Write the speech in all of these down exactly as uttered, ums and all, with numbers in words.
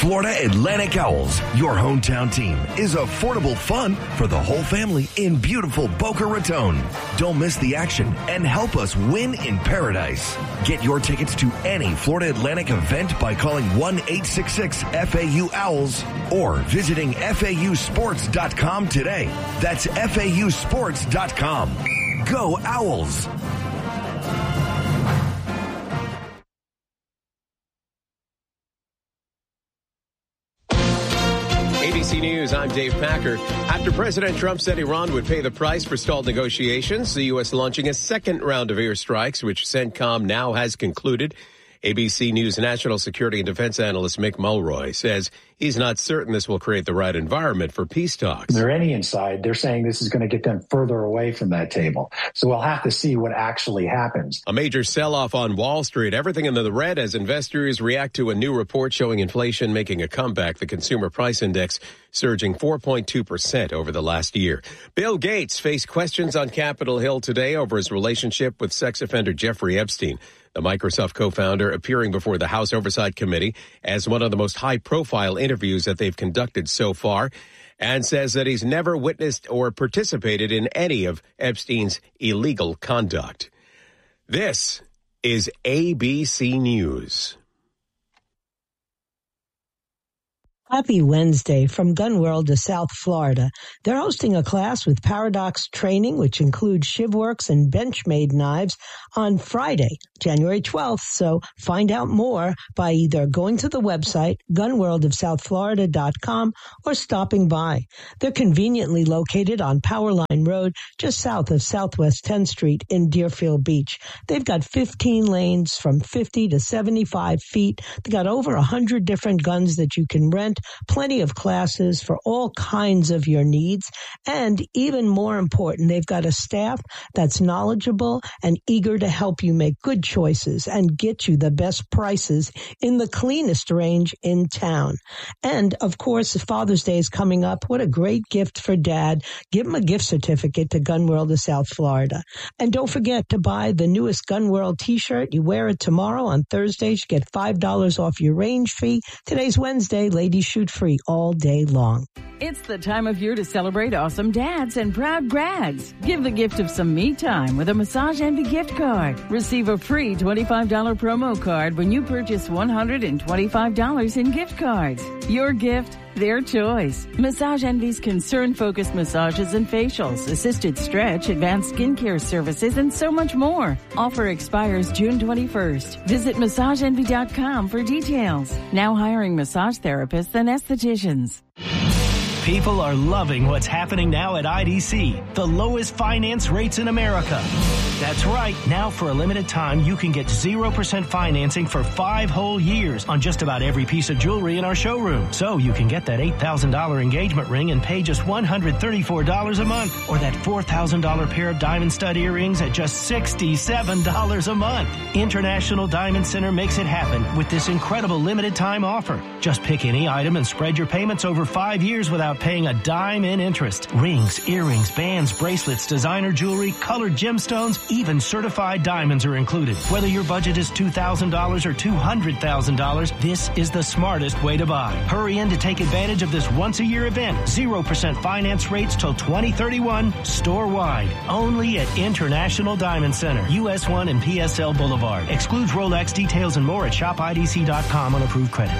Florida Atlantic Owls, your hometown team, is affordable fun for the whole family in beautiful Boca Raton. Don't miss the action and help us win in paradise. Get your tickets to any Florida Atlantic event by calling one eight six six F A U Owls or visiting F A U sports dot com today. That's F A U sports dot com. Go Owls! A B C News, I'm Dave Packer. After President Trump said Iran would pay the price for stalled negotiations, the U S launching a second round of airstrikes, which CENTCOM now has concluded. A B C News national security and defense analyst Mick Mulroy says he's not certain this will create the right environment for peace talks. They're any inside. They're saying this is going to get them further away from that table. So we'll have to see what actually happens. A major sell-off on Wall Street. Everything in the red as investors react to a new report showing inflation making a comeback. The consumer price index surging four point two percent over the last year. Bill Gates faced questions on Capitol Hill today over his relationship with sex offender Jeffrey Epstein. The Microsoft co-founder appearing before the House Oversight Committee as one of the most high-profile interviews that they've conducted so far, and says that he's never witnessed or participated in any of Epstein's illegal conduct. This is A B C News. Happy Wednesday from Gun World to South Florida. They're hosting a class with Paradox Training, which includes ShivWorks and Benchmade knives, on Friday, January twelfth. So find out more by either going to the website, gun world of south florida dot com, or stopping by. They're conveniently located on Powerline Road, just south of Southwest tenth Street in Deerfield Beach. They've got fifteen lanes from fifty to seventy-five feet. They've got over one hundred different guns that you can rent. Plenty of classes for all kinds of your needs. And even more important, they've got a staff that's knowledgeable and eager to help you make good choices and get you the best prices in the cleanest range in town. And of course, Father's Day is coming up. What a great gift for Dad. Give him a gift certificate to Gun World of South Florida. And don't forget to buy the newest Gun World t-shirt. You wear it tomorrow. On Thursdays, you get five dollars off your range fee. Today's Wednesday. Ladies shoot free all day long. It's the time of year to celebrate awesome dads and proud grads. Give the gift of some me time with a Massage Envy gift card. Receive a free twenty-five dollars promo card when you purchase one hundred twenty-five dollars in gift cards. Your gift, their choice. Massage Envy's concern-focused massages and facials, assisted stretch, advanced skincare services, and so much more. Offer expires June twenty-first. Visit massage envy dot com for details. Now hiring massage therapists and estheticians. People are loving what's happening now at I D C, the lowest finance rates in America. That's right. Now, for a limited time, you can get zero percent financing for five whole years on just about every piece of jewelry in our showroom. So you can get that eight thousand dollars engagement ring and pay just one hundred thirty-four dollars a month, or that four thousand dollars pair of diamond stud earrings at just sixty-seven dollars a month. International Diamond Center makes it happen with this incredible limited time offer. Just pick any item and spread your payments over five years without paying a dime in interest. Rings, earrings, bands, bracelets, designer jewelry, colored gemstones, even certified diamonds are included. Whether your budget is two thousand dollars or two hundred thousand dollars, this is the smartest way to buy. Hurry in to take advantage of this once-a-year event. zero percent finance rates till twenty thirty-one, store-wide. Only at International Diamond Center, U S one and P S L Boulevard. Excludes Rolex. Details and more at shop I D C dot com on approved credit.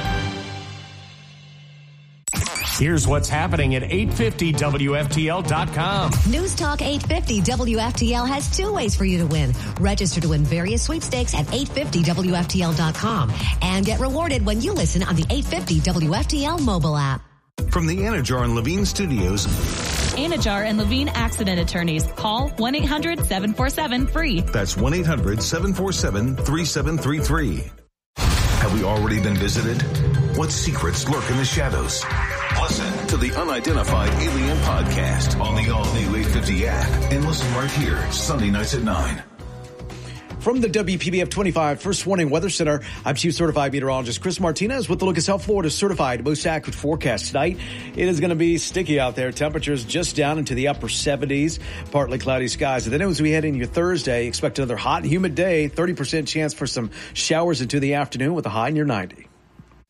Here's what's happening at eight fifty W F T L dot com. News Talk eight fifty W F T L has two ways for you to win. Register to win various sweepstakes at eight fifty W F T L dot com and get rewarded when you listen on the eight fifty W F T L mobile app. From the Anajar and Levine studios, Anajar and Levine Accident Attorneys. Call one eight hundred seven four seven free. That's one eight hundred seven four seven three seven three three. Have we already been visited? What secrets lurk in the shadows? Listen to the Unidentified Alien Podcast on the all-new eight fifty app and listen right here Sunday nights at nine. From the W P B F twenty-five First Warning Weather Center, I'm Chief Certified Meteorologist Chris Martinez with the look at South Florida's certified most accurate forecast tonight. It is going to be sticky out there. Temperatures just down into the upper seventies, partly cloudy skies. And then as we head into your Thursday, expect another hot and humid day, thirty percent chance for some showers into the afternoon with a high near ninety.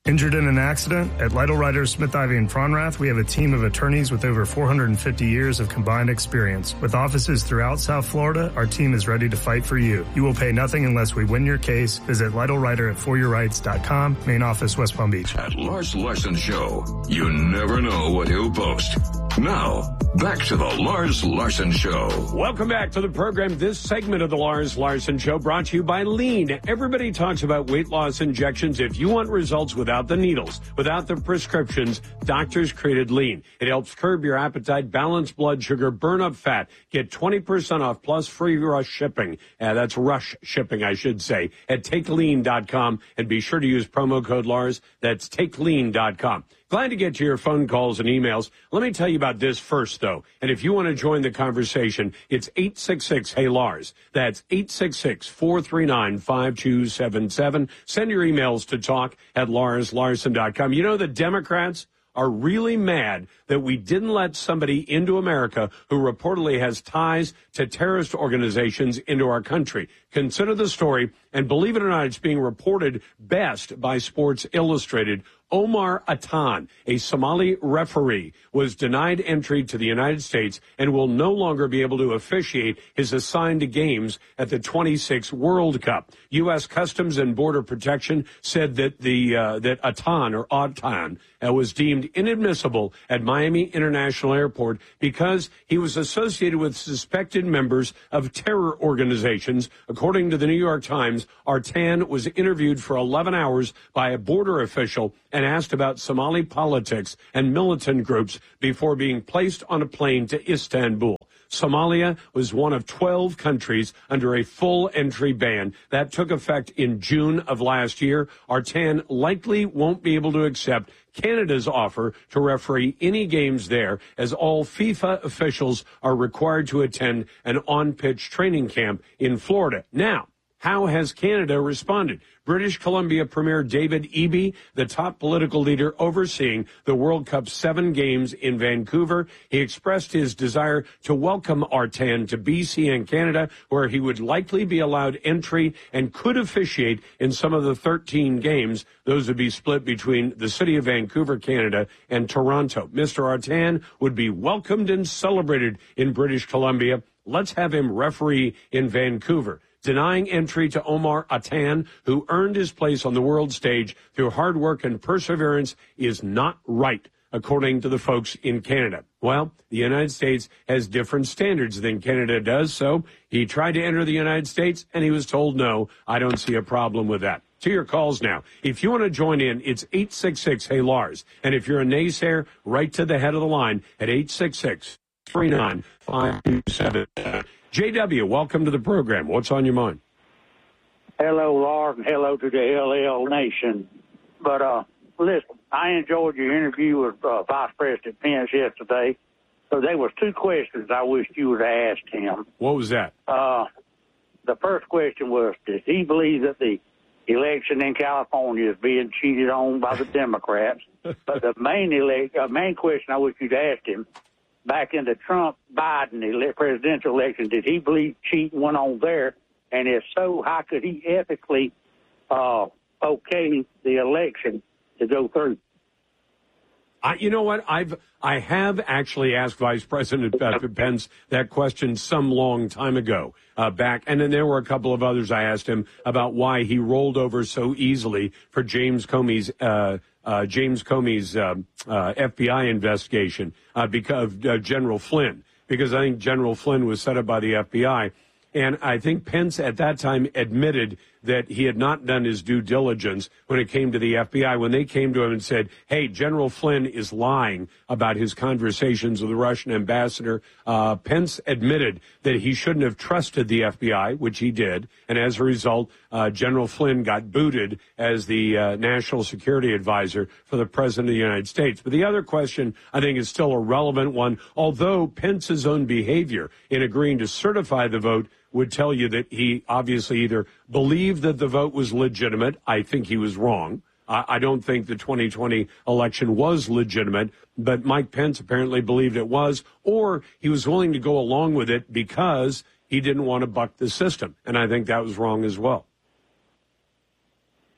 Injured in an accident? At Lytle Ryder, Smith, Ivy, and Fronrath, we have a team of attorneys with over four hundred fifty years of combined experience. With offices throughout South Florida, our team is ready to fight for you. You will pay nothing unless we win your case. Visit Lytle Ryder at for your rights dot com. Main office, West Palm Beach. At Lars Larson Show, you never know what he'll post. Now, back to the Lars Larson Show. Welcome back to the program. This segment of the Lars Larson Show brought to you by Lean. Everybody talks about weight loss injections. If you want results without the needles, without the prescriptions, doctors created Lean. It helps curb your appetite, balance blood sugar, burn up fat. Get twenty percent off plus free rush shipping. Uh, that's rush shipping, I should say, at take lean dot com. And be sure to use promo code Lars. That's take lean dot com. Glad to get to your phone calls and emails. Let me tell you about this first, though. And if you want to join the conversation, it's eight six six, hey, Lars. That's eight six six, four three nine, five two seven seven. Send your emails to talk at lars larson dot com. You know, the Democrats are really mad that we didn't let somebody into America who reportedly has ties to terrorist organizations into our country. Consider the story, and believe it or not, it's being reported best by Sports Illustrated. Omar Atan, a Somali referee, was denied entry to the United States and will no longer be able to officiate his assigned games at the twenty-six World Cup. U S Customs and Border Protection said that the uh, that Atan or Atan uh, was deemed inadmissible at Miami International Airport because he was associated with suspected members of terror organizations. According to the New York Times, Atan was interviewed for eleven hours by a border official and asked about Somali politics and militant groups before being placed on a plane to Istanbul. Somalia was one of twelve countries under a full entry ban. That took effect in June of last year. Atan likely won't be able to accept Canada's offer to referee any games there, as all FIFA officials are required to attend an on-pitch training camp in Florida. Now, how has Canada responded? British Columbia Premier David Eby, the top political leader overseeing the World Cup seven games in Vancouver, he expressed his desire to welcome Atan to B C and Canada, where he would likely be allowed entry and could officiate in some of the thirteen games. Those would be split between the city of Vancouver, Canada, and Toronto. Mister Atan would be welcomed and celebrated in British Columbia. Let's have him referee in Vancouver. Denying entry to Omar Atan, who earned his place on the world stage through hard work and perseverance, is not right, according to the folks in Canada. Well, the United States has different standards than Canada does, so he tried to enter the United States, and he was told no. I don't see a problem with that. To your calls now. If you want to join in, it's eight six six, hey, Lars. And if you're a naysayer, right to the head of the line at eight six six, three nine, five two seven seven. J W, welcome to the program. What's on your mind? Hello, Lord, and hello to the L L Nation. But, uh, listen, I enjoyed your interview with uh, Vice President Pence yesterday. So there was two questions I wished you would have asked him. What was that? Uh, the first question was, does he believe that the election in California is being cheated on by the Democrats? But the main, ele- uh, main question I wish you'd asked him, back in the Trump-Biden ele- presidential election, did he believe cheating went on there? And if so, how could he ethically uh, okay the election to go through? I, you know what? I've I have actually asked Vice President Pence that question some long time ago uh, back, and then there were a couple of others I asked him about why he rolled over so easily for James Comey's uh, uh, James Comey's uh, uh, F B I investigation uh, because of uh, General Flynn, because I think General Flynn was set up by the F B I. And I think Pence at that time admitted that he had not done his due diligence when it came to the F B I. When they came to him and said, hey, General Flynn is lying about his conversations with the Russian ambassador, uh, Pence admitted that he shouldn't have trusted the F B I, which he did. And as a result, uh, General Flynn got booted as the uh, national security advisor for the president of the United States. But the other question, I think, is still a relevant one, although Pence's own behavior in agreeing to certify the vote would tell you that he obviously either believed that the vote was legitimate. I think he was wrong. I, I don't think the twenty twenty election was legitimate, but Mike Pence apparently believed it was, or he was willing to go along with it because he didn't want to buck the system. And I think that was wrong as well.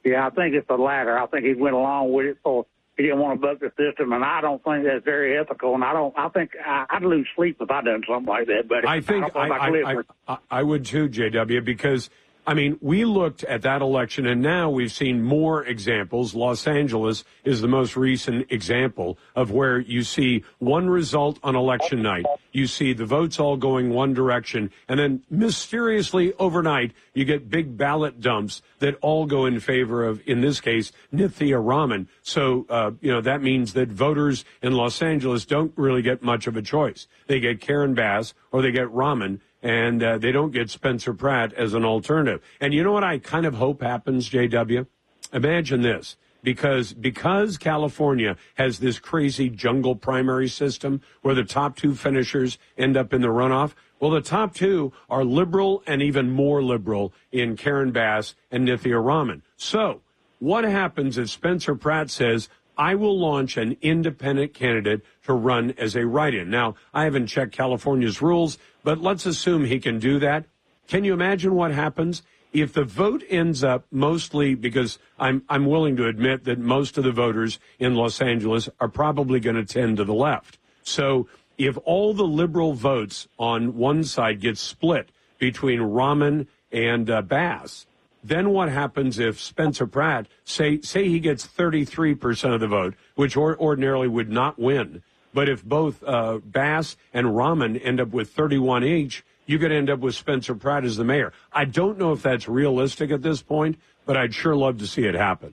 Yeah, I think it's the latter. I think he went along with it for he didn't want to buck the system, and I don't think that's very ethical. And I don't. I think I, I'd lose sleep if I done something like that. But I think I, I, I, I, I would too, J W, because. I mean, we looked at that election, and now we've seen more examples. Los Angeles is the most recent example of where you see one result on election night. You see the votes all going one direction, and then mysteriously overnight, you get big ballot dumps that all go in favor of, in this case, Nithya Raman. So, uh, you know, that means that voters in Los Angeles don't really get much of a choice. They get Karen Bass or they get Raman. And uh, they don't get Spencer Pratt as an alternative. And you know what I kind of hope happens, J W? Imagine this. Because because California has this crazy jungle primary system where the top two finishers end up in the runoff, well, the top two are liberal and even more liberal in Karen Bass and Nithya Raman. So what happens if Spencer Pratt says, I will launch an independent candidate to run as a write-in? Now, I haven't checked California's rules, but let's assume he can do that. Can you imagine what happens if the vote ends up mostly, because I'm I'm willing to admit that most of the voters in Los Angeles are probably going to tend to the left. So if all the liberal votes on one side get split between Raman and uh, Bass, then what happens if Spencer Pratt, say say he gets thirty-three percent of the vote, which or, ordinarily would not win, but if both uh, Bass and Raman end up with thirty-one each, you could end up with Spencer Pratt as the mayor. I don't know if that's realistic at this point, but I'd sure love to see it happen.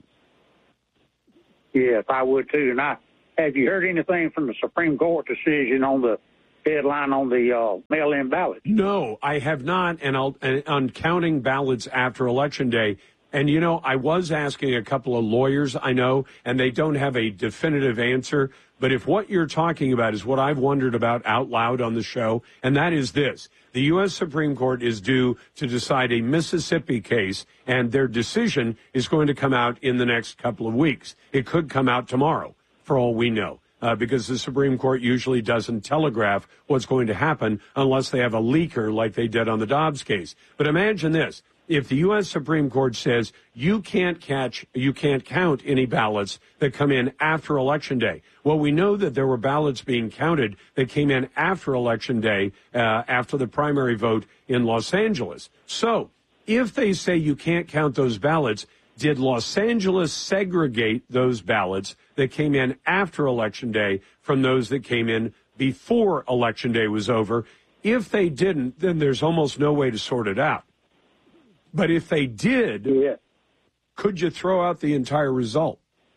Yes, I would too. And I, have you heard anything from the Supreme Court decision on the deadline on the uh, mail-in ballots? No, I have not, and I'll and on counting ballots after Election Day. And, you know, I was asking a couple of lawyers I know, and they don't have a definitive answer. But if what you're talking about is what I've wondered about out loud on the show, and that is this. The U S Supreme Court is due to decide a Mississippi case, and their decision is going to come out in the next couple of weeks. It could come out tomorrow, for all we know. Uh, because the Supreme Court usually doesn't telegraph what's going to happen unless they have a leaker like they did on the Dobbs case. But imagine this. If the U S Supreme Court says you can't catch, you can't count any ballots that come in after Election Day. Well, we know that there were ballots being counted that came in after Election Day, uh, after the primary vote in Los Angeles. So if they say you can't count those ballots, did Los Angeles segregate those ballots that came in after Election Day from those that came in before Election Day was over? If they didn't, then there's almost no way to sort it out. But if they did, yeah. Could you throw out the entire result?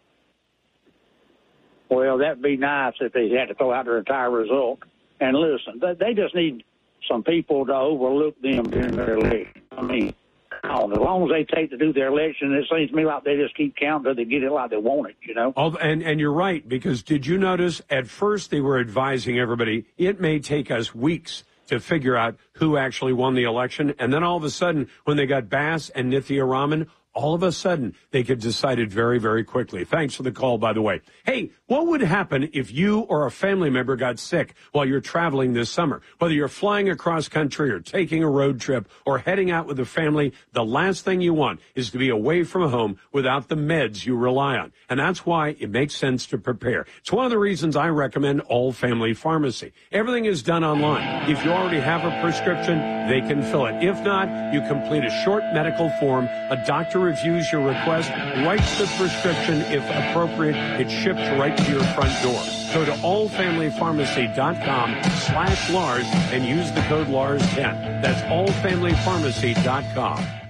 Well, that'd be nice if they had to throw out their entire result. And listen, they just need some people to overlook them during their election. I mean, as long as they take to do their election, it seems to me like they just keep counting until they get it like they want it, you know? Oh, and, and you're right, because did you notice at first they were advising everybody, it may take us weeks to figure out who actually won the election. And then all of a sudden, when they got Bass and Nithya Raman, all of a sudden, they could decide it very, very quickly. Thanks for the call, by the way. Hey, what would happen if you or a family member got sick while you're traveling this summer? Whether you're flying across country or taking a road trip or heading out with the family, the last thing you want is to be away from home without the meds you rely on. And that's why it makes sense to prepare. It's one of the reasons I recommend All Family Pharmacy. Everything is done online. If you already have a prescription, they can fill it. If not, you complete a short medical form. A doctor reviews your request, writes the prescription. If appropriate, it's shipped right to your front door. Go to all family pharmacy dot com slash Lars and use the code Lars ten. That's all family pharmacy dot com.